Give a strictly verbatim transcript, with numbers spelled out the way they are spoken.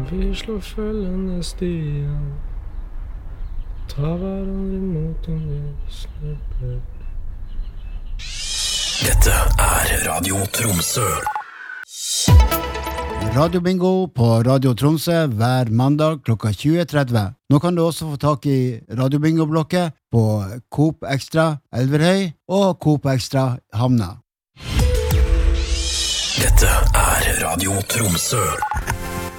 vi slår følgende stier, tar hverandre imot om vi snubler. Dette er Radio Tromsø. Radio Bingo på Radio Tromsø hver mandag klokka tjue tretti. Nå kan du også få tak i Radio Bingo-blokket på Coop Extra Elverhøy og Coop Extra Hamna. Dette er Radio Tromsø.